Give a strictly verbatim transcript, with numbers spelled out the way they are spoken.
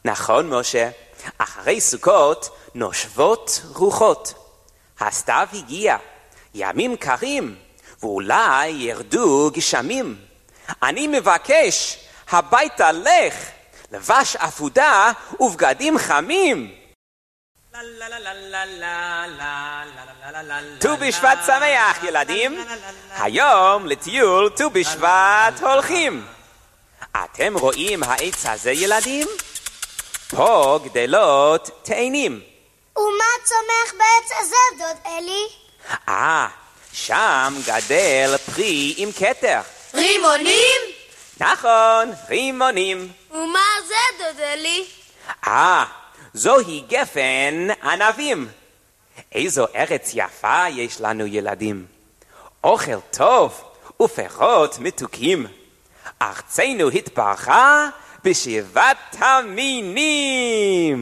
נכון, משה. אחרי סוכות נושבות רוחות. הסתיו הגיע, ימים קרים, ואולי ירדו גשמים. אני מבקש, הביתה לך, לבש אפודה ובגדים חמים. ט"ו בשבט שמח, ילדים. היום לטיול ט"ו בשבט הולכים. אתם רואים העץ הזה, ילדים? פה גדלות תאנים. ומה צומח בעץ הזה, דוד אלי? אה, שם גדל פרי עם כתר. רימונים? נכון, רימונים. ומה זה, דוד אלי? אה, זוהי גפן ענבים. איזו ארץ יפה יש לנו, ילדים. אוכל טוב ופירות מתוקים. ארצנו התברכה בשבעת המינים.